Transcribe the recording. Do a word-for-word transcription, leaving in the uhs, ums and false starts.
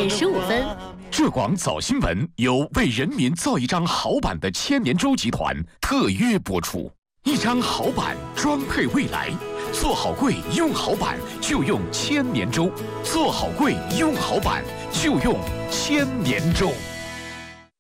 点十五分。 浙广早新闻由为人民造一张好版的千年舟集团特约播出。一张好版，装配未来。做好柜，用好版，就用千年舟；做好柜，用好版，就用千年舟。